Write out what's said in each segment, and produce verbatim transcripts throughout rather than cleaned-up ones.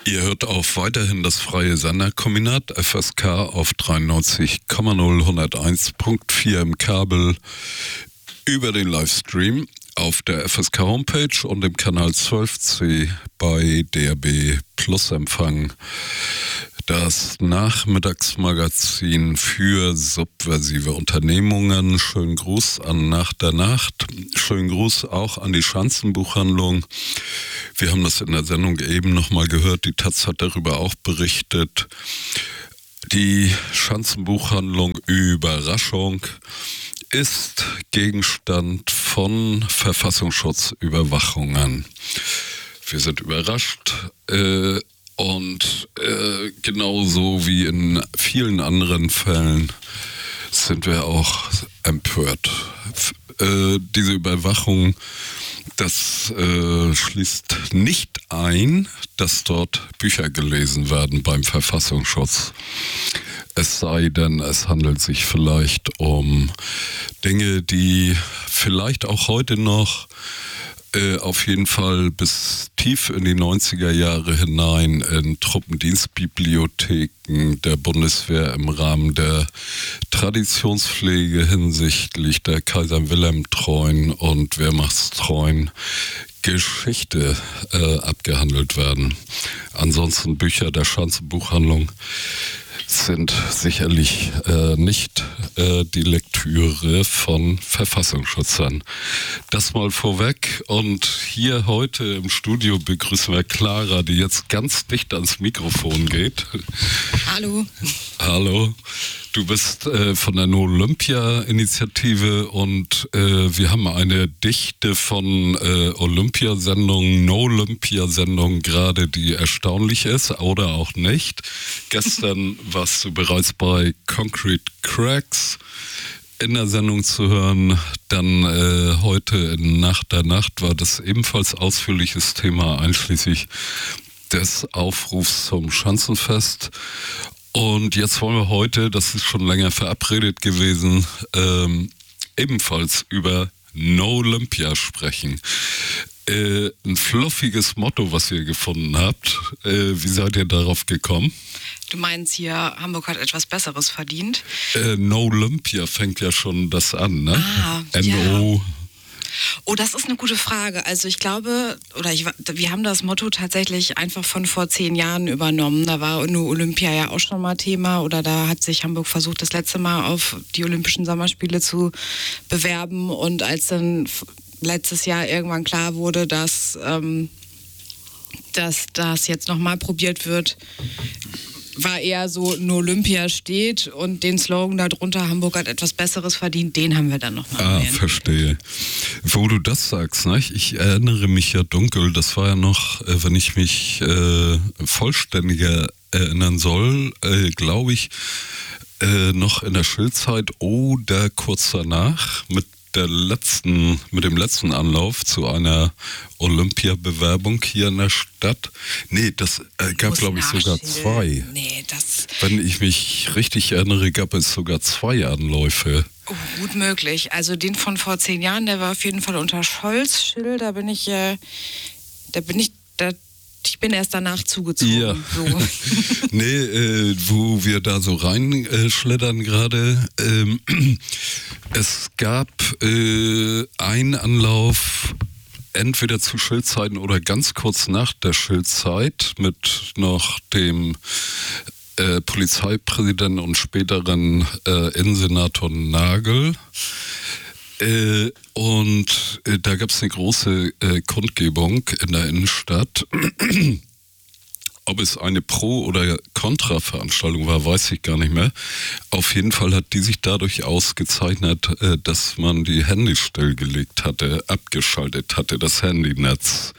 Ihr hört auch weiterhin das freie Senderkombinat F S K auf dreiundneunzig Komma null, hunderteins Komma vier im Kabel über den Livestream auf der F S K Homepage und im Kanal zwölf C bei D A B Plus Empfang. Das Nachmittagsmagazin für subversive Unternehmungen. Schönen Gruß an Nach der Nacht. Schönen Gruß auch an die Schanzenbuchhandlung. Wir haben das in der Sendung eben nochmal gehört. Die Taz hat darüber auch berichtet. Die Schanzenbuchhandlung Überraschung ist Gegenstand von Verfassungsschutzüberwachungen. Wir sind überrascht. Äh, Und äh, genauso wie in vielen anderen Fällen sind wir auch empört. F- äh, diese Überwachung, das äh, schließt nicht ein, dass dort Bücher gelesen werden beim Verfassungsschutz. Es sei denn, es handelt sich vielleicht um Dinge, die vielleicht auch heute noch Äh, auf jeden Fall bis tief in die neunziger Jahre hinein in Truppendienstbibliotheken der Bundeswehr im Rahmen der Traditionspflege hinsichtlich der Kaiser-Wilhelm-treuen und Wehrmachtstreuen Geschichte äh, abgehandelt werden. Ansonsten Bücher der Schanzenbuchhandlung sind sicherlich äh, nicht äh, die Lektüre von Verfassungsschützern. Das mal vorweg. Und hier heute im Studio begrüßen wir Clara, die jetzt ganz dicht ans Mikrofon geht. Hallo. Hallo. Du bist äh, von der No-Olympia-Initiative und äh, wir haben eine Dichte von äh, Olympiasendungen, No-Olympia-Sendungen gerade, die erstaunlich ist oder auch nicht. Gestern warst du bereits bei Concrete Cracks in der Sendung zu hören. Dann äh, heute in Nacht der Nacht war das ebenfalls ausführliches Thema, einschließlich des Aufrufs zum Schanzenfest. Und jetzt wollen wir heute, das ist schon länger verabredet gewesen, ähm, ebenfalls über No-Olympia sprechen. Äh, ein fluffiges Motto, was ihr gefunden habt. Äh, wie seid ihr darauf gekommen? Du meinst hier, Hamburg hat etwas Besseres verdient? Äh, No-Olympia fängt ja schon das an, ne? Ah, N O. ja. Oh, das ist eine gute Frage. Also ich glaube, oder ich, wir haben das Motto tatsächlich einfach von vor zehn Jahren übernommen. Da war nur Olympia ja auch schon mal Thema oder da hat sich Hamburg versucht, das letzte Mal auf die Olympischen Sommerspiele zu bewerben. Und als dann letztes Jahr irgendwann klar wurde, dass, ähm, dass das jetzt nochmal probiert wird, war eher so, nur Olympia steht und den Slogan darunter, Hamburg hat etwas Besseres verdient, den haben wir dann nochmal. Ah, erwähnt. Verstehe. Wo du das sagst, ne? Ich erinnere mich ja dunkel, das war ja noch, äh, wenn ich mich äh, vollständiger erinnern soll, äh, glaube ich, äh, noch in der Schulzeit oder kurz danach mit der letzten, mit dem letzten Anlauf zu einer Olympiabewerbung hier in der Stadt. Nee, das äh, gab, glaube ich, sogar zwei. Nee, das... Wenn ich mich richtig erinnere, gab es sogar zwei Anläufe. Oh, gut möglich. Also den von vor zehn Jahren, der war auf jeden Fall unter Scholz-Schill. Da bin ich, äh, da bin ich, da Ich bin erst danach zugezogen. Ja. So. Nee, äh, wo wir da so reinschlittern äh, gerade. Ähm, es gab äh, einen Anlauf, entweder zu Schildzeiten oder ganz kurz nach der Schildzeit mit noch dem äh, Polizeipräsidenten und späteren äh, Innensenator Nagel. Äh, und äh, da gab es eine große äh, Kundgebung in der Innenstadt. Ob es eine Pro- oder Kontra-Veranstaltung war, weiß ich gar nicht mehr. Auf jeden Fall hat die sich dadurch ausgezeichnet, äh, dass man die Handys stillgelegt hatte, abgeschaltet hatte, das Handynetz.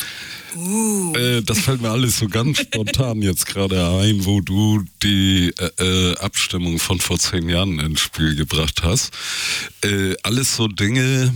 Uh. Äh, das fällt mir alles so ganz spontan jetzt gerade ein, wo du die äh, Abstimmung von vor zehn Jahren ins Spiel gebracht hast. Äh, alles so Dinge,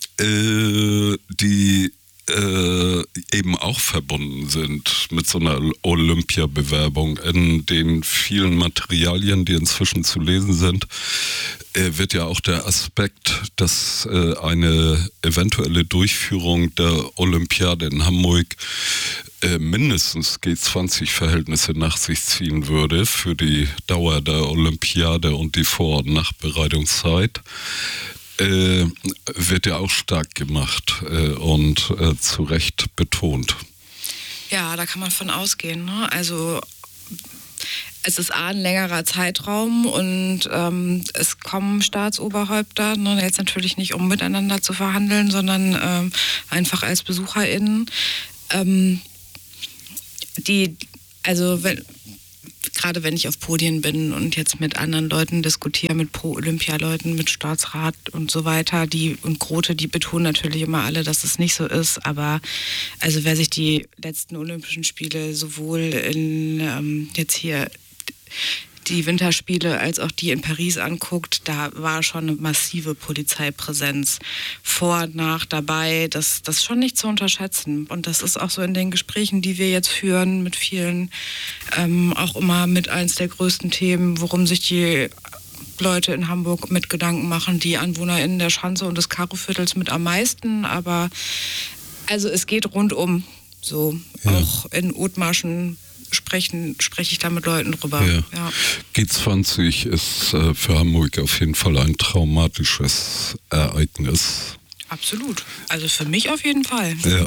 äh, die äh, eben auch verbunden sind mit so einer Olympiabewerbung. In den vielen Materialien, die inzwischen zu lesen sind, äh, wird ja auch der Aspekt, dass äh, eine eventuelle Durchführung der Olympiade in Hamburg äh, mindestens G zwanzig-Verhältnisse nach sich ziehen würde für die Dauer der Olympiade und die Vor- und Nachbereitungszeit, äh, wird ja auch stark gemacht äh, und äh, zu Recht betont. Ja, da kann man von ausgehen, ne? Also es ist A, ein längerer Zeitraum und ähm, es kommen Staatsoberhäupter, ne, jetzt natürlich nicht, um miteinander zu verhandeln, sondern ähm, einfach als BesucherInnen. Ähm, die, also wenn, gerade wenn ich auf Podien bin und jetzt mit anderen Leuten diskutiere, mit Pro-Olympia-Leuten, mit Staatsrat und so weiter, die und Grote, die betonen natürlich immer alle, dass es nicht so ist, aber also wer sich die letzten Olympischen Spiele sowohl in ähm, jetzt hier die Winterspiele als auch die in Paris anguckt, da war schon eine massive Polizeipräsenz vor, nach, dabei. Das, das ist schon nicht zu unterschätzen. Und das ist auch so in den Gesprächen, die wir jetzt führen mit vielen, ähm, auch immer mit eins der größten Themen, worum sich die Leute in Hamburg mit Gedanken machen, die AnwohnerInnen der Schanze und des Karoviertels mit am meisten. Aber also es geht rundum so. Ja. Auch in Othmarschen Sprechen, spreche ich da mit Leuten drüber. Ja. Ja. G zwanzig ist äh, für Hamburg auf jeden Fall ein traumatisches Ereignis. Absolut. Also für mich auf jeden Fall. Ja.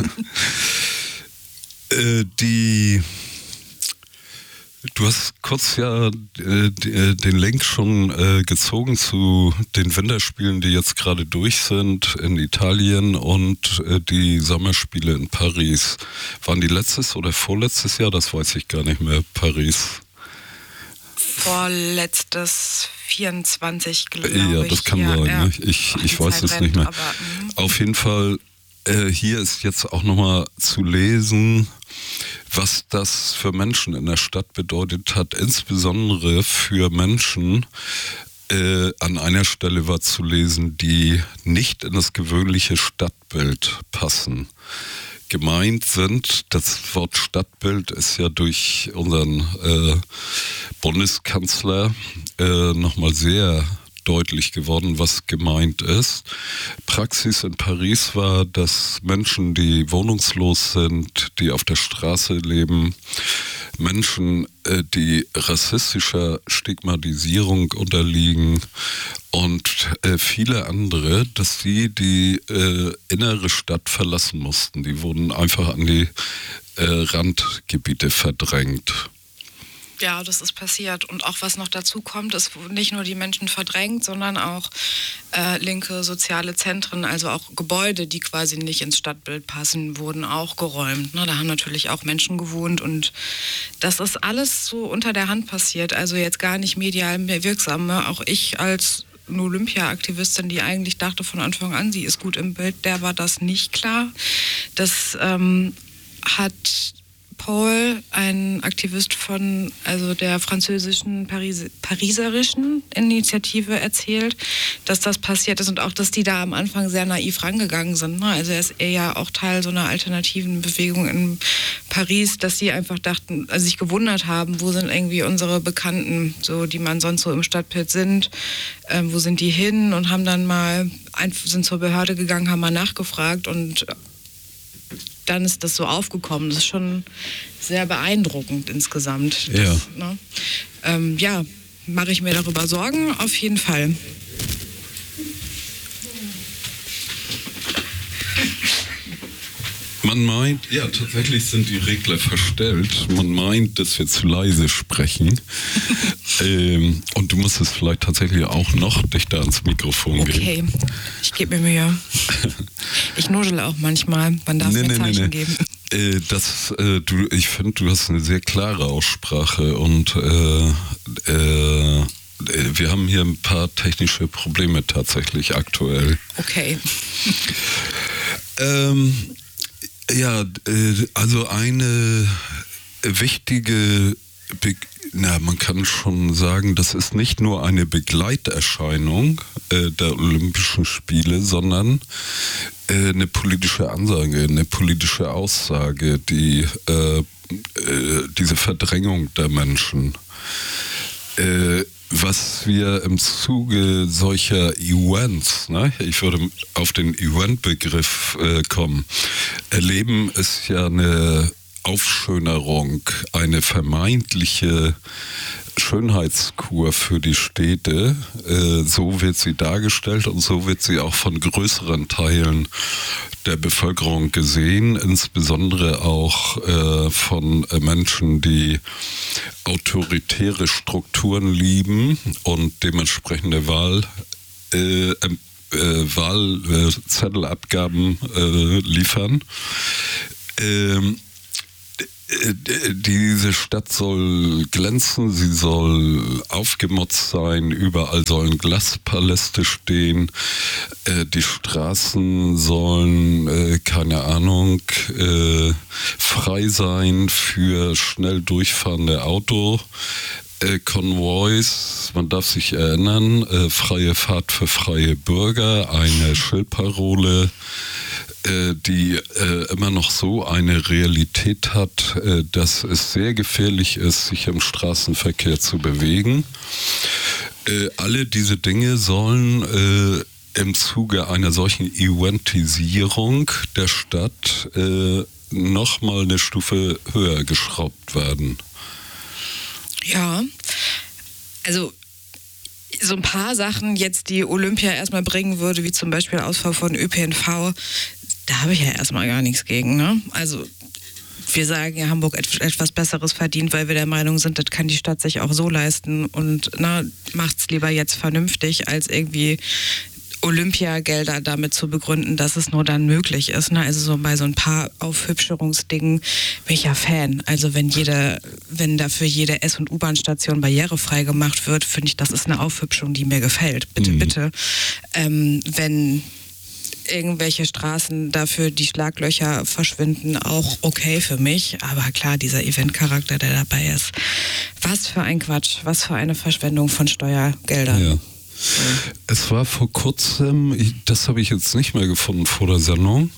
äh, die Du hast kurz ja äh, den Link schon äh, gezogen zu den Winterspielen, die jetzt gerade durch sind in Italien und äh, die Sommerspiele in Paris. Waren die letztes oder vorletztes Jahr? Das weiß ich gar nicht mehr. Paris. Vorletztes vierundzwanzig, glaube ich. Ja, das kann ja, sein. Ja. Ne? Ich, Ach, ich weiß Zeit es rennt, nicht mehr. Aber, Auf jeden Fall, äh, hier ist jetzt auch nochmal zu lesen, was das für Menschen in der Stadt bedeutet hat, insbesondere für Menschen, äh, an einer Stelle war zu lesen, die nicht in das gewöhnliche Stadtbild passen. Gemeint sind, das Wort Stadtbild ist ja durch unseren äh, Bundeskanzler äh, nochmal sehr deutlich geworden, was gemeint ist. Praxis in Paris war, dass Menschen, die wohnungslos sind, die auf der Straße leben, Menschen, die rassistischer Stigmatisierung unterliegen und viele andere, dass sie die innere Stadt verlassen mussten. Die wurden einfach an die Randgebiete verdrängt. Ja, das ist passiert. Und auch was noch dazu kommt, ist nicht nur die Menschen verdrängt, sondern auch äh, linke soziale Zentren, also auch Gebäude, die quasi nicht ins Stadtbild passen, wurden auch geräumt. Ne? Da haben natürlich auch Menschen gewohnt und das ist alles so unter der Hand passiert, also jetzt gar nicht medial mehr wirksam. Ne? Auch ich als eine Olympia-Aktivistin, die eigentlich dachte von Anfang an, sie ist gut im Bild, der war das nicht klar. Das ähm, hat Paul, ein Aktivist von also der französischen Paris, pariserischen Initiative, erzählt, dass das passiert ist und auch, dass die da am Anfang sehr naiv rangegangen sind. Ne? Also er ist ja auch Teil so einer alternativen Bewegung in Paris, dass sie einfach dachten, also sich gewundert haben, wo sind irgendwie unsere Bekannten, so die man sonst so im Stadtbild sind, äh, wo sind die hin, und haben dann mal ein, sind zur Behörde gegangen, haben mal nachgefragt und dann ist das so aufgekommen. Das ist schon sehr beeindruckend insgesamt. Das, ja, ne? ähm, ja, mache ich mir darüber Sorgen? Auf jeden Fall. Man meint, ja, tatsächlich sind die Regler verstellt. Man meint, dass wir zu leise sprechen. ähm, und du musst es vielleicht tatsächlich auch noch dichter ans Mikrofon okay. gehen. Okay, ich gebe mir Mühe. Ich nuschel auch manchmal. Man darf nee, mir nee, Zeichen nee. geben. Äh, das, äh, du, ich finde, du hast eine sehr klare Aussprache und äh, äh, wir haben hier ein paar technische Probleme tatsächlich aktuell. Okay. ähm, Ja, also eine wichtige, Be- na, man kann schon sagen, das ist nicht nur eine Begleiterscheinung äh, der Olympischen Spiele, sondern äh, eine politische Ansage, eine politische Aussage, die äh, äh, diese Verdrängung der Menschen. Äh, Was wir im Zuge solcher Events, ne, ich würde auf den Event-Begriff äh, kommen, erleben, ist ja eine Aufschönerung, eine vermeintliche Schönheitskur für die Städte. Äh, so wird sie dargestellt und so wird sie auch von größeren Teilen der Bevölkerung gesehen, insbesondere auch äh, von äh, Menschen, die autoritäre Strukturen lieben und dementsprechende Wahl äh, äh, Wahlzettelabgaben äh, liefern. Ähm, Diese Stadt soll glänzen, sie soll aufgemotzt sein, überall sollen Glaspaläste stehen, äh, die Straßen sollen, äh, keine Ahnung, äh, frei sein für schnell durchfahrende Auto. Äh, Konvois, man darf sich erinnern, äh, freie Fahrt für freie Bürger, eine Schildparole, die äh, immer noch so eine Realität hat, äh, dass es sehr gefährlich ist, sich im Straßenverkehr zu bewegen. Äh, alle diese Dinge sollen äh, im Zuge einer solchen Eventisierung der Stadt äh, nochmal eine Stufe höher geschraubt werden. Ja, also so ein paar Sachen jetzt, die Olympia erstmal bringen würde, wie zum Beispiel Ausfall von Ö P N V, da habe ich ja erstmal gar nichts gegen, ne? Also wir sagen ja, Hamburg et- etwas Besseres verdient, weil wir der Meinung sind, das kann die Stadt sich auch so leisten und ne, macht's lieber jetzt vernünftig, als irgendwie Olympiagelder damit zu begründen, dass es nur dann möglich ist. Ne? Also so bei so ein paar Aufhübscherungsdingen bin ich ja Fan. Also wenn jede, wenn dafür jede S- und U-Bahn-Station barrierefrei gemacht wird, finde ich, das ist eine Aufhübschung, die mir gefällt. Bitte, mhm. bitte. Ähm, wenn irgendwelche Straßen dafür die Schlaglöcher verschwinden, auch okay für mich. Aber klar, dieser Eventcharakter, der dabei ist. Was für ein Quatsch, was für eine Verschwendung von Steuergeldern. Ja. Es war vor kurzem, das habe ich jetzt nicht mehr gefunden vor der Sendung,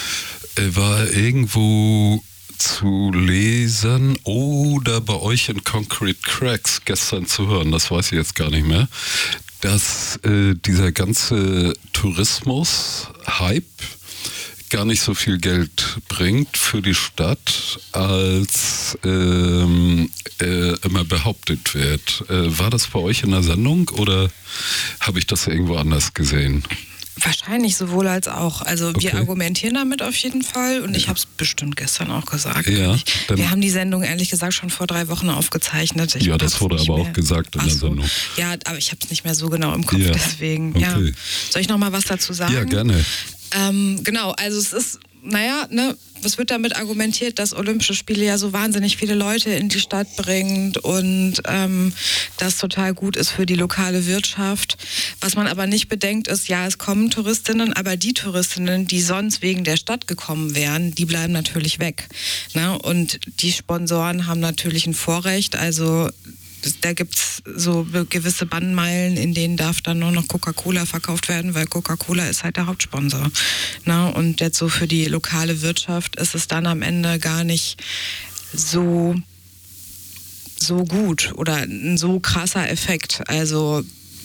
war irgendwo zu lesen oder bei euch in Concrete Cracks gestern zu hören, das weiß ich jetzt gar nicht mehr, dass äh, dieser ganze Tourismus-Hype gar nicht so viel Geld bringt für die Stadt, als ähm, äh, immer behauptet wird. Äh, war das bei euch in der Sendung oder habe ich das irgendwo anders gesehen? Wahrscheinlich sowohl als auch. Also okay. Wir argumentieren damit auf jeden Fall und ja. Ich habe es bestimmt gestern auch gesagt. Ja, ich, wir haben die Sendung ehrlich gesagt schon vor drei Wochen aufgezeichnet. Ich ja, das wurde aber mehr. auch gesagt in Ach der so. Sendung. Ja, aber ich habe es nicht mehr so genau im Kopf, ja. deswegen. Okay. Ja. Soll ich noch mal was dazu sagen? Ja, gerne. Ähm, genau, also es ist, naja, ne, es wird damit argumentiert, dass Olympische Spiele ja so wahnsinnig viele Leute in die Stadt bringt und ähm, das total gut ist für die lokale Wirtschaft. Was man aber nicht bedenkt ist, ja, es kommen Touristinnen, aber die Touristinnen, die sonst wegen der Stadt gekommen wären, die bleiben natürlich weg. Ne? Und die Sponsoren haben natürlich ein Vorrecht, also da gibt es so gewisse Bannmeilen, in denen darf dann nur noch Coca-Cola verkauft werden, weil Coca-Cola ist halt der Hauptsponsor. Na, und jetzt so für die lokale Wirtschaft ist es dann am Ende gar nicht so, so gut oder ein so krasser Effekt. Also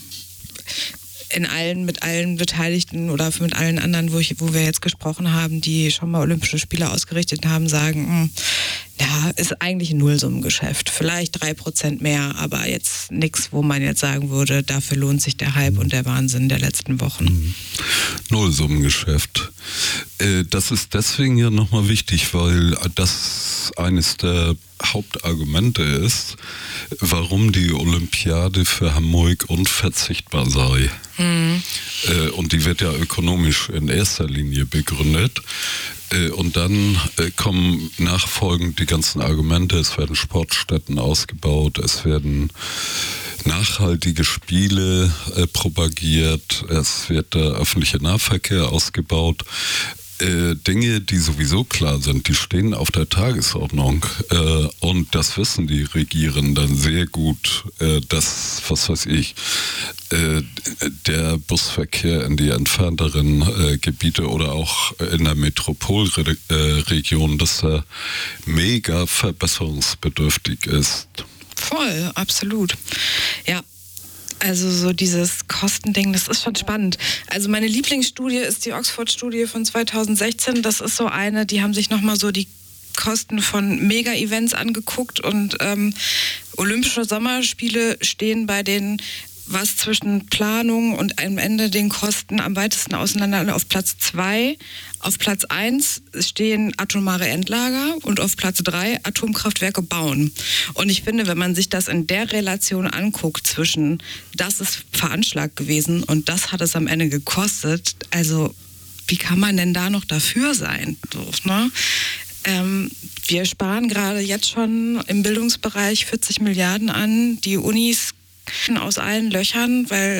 in allen, mit allen Beteiligten oder mit allen anderen, wo, ich, wo wir jetzt gesprochen haben, die schon mal Olympische Spiele ausgerichtet haben, sagen, mh, ja, ist eigentlich ein Nullsummengeschäft. Vielleicht drei Prozent mehr, aber jetzt nichts, wo man jetzt sagen würde, dafür lohnt sich der Hype und der Wahnsinn der letzten Wochen. Mhm. Nullsummengeschäft. Äh, das ist deswegen ja nochmal wichtig, weil das eines der Hauptargumente ist, warum die Olympiade für Hamburg unverzichtbar sei. Mhm. Äh, und die wird ja ökonomisch in erster Linie begründet. Äh, und dann äh, kommen nachfolgend die ganzen Argumente, es werden Sportstätten ausgebaut, es werden nachhaltige Spiele äh, propagiert, es wird der öffentliche Nahverkehr ausgebaut. Äh, Dinge, die sowieso klar sind, die stehen auf der Tagesordnung äh, und das wissen die Regierenden sehr gut, äh, dass, was weiß ich, äh, der Busverkehr in die entfernteren äh, Gebiete oder auch in der Metropolregion, äh, dass er mega verbesserungsbedürftig ist. Voll, absolut. Ja. Also so dieses Kostending, das ist schon spannend. Also meine Lieblingsstudie ist die Oxford-Studie von zweitausendsechzehn. Das ist so eine, die haben sich nochmal so die Kosten von Mega-Events angeguckt und ähm, Olympische Sommerspiele stehen bei den, was zwischen Planung und am Ende den Kosten am weitesten auseinander, auf Platz zwei. Auf Platz eins stehen atomare Endlager und auf Platz drei Atomkraftwerke bauen. Und ich finde, wenn man sich das in der Relation anguckt zwischen, das ist veranschlagt gewesen und das hat es am Ende gekostet, also wie kann man denn da noch dafür sein? So, ne? Ähm, wir sparen gerade jetzt schon im Bildungsbereich vierzig Milliarden an, die Unis aus allen Löchern, weil